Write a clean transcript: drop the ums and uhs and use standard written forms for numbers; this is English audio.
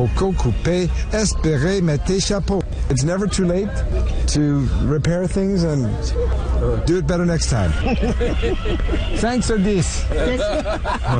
Poco, couper, espérer, mettez chapeau. It's never too late to repair things and do it better next time. Thanks, Ardis.